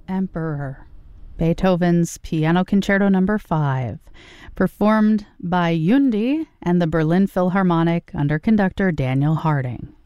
Emperor, Beethoven's Piano Concerto No. 5, performed by Yundi and the Berlin Philharmonic under conductor Daniel Harding.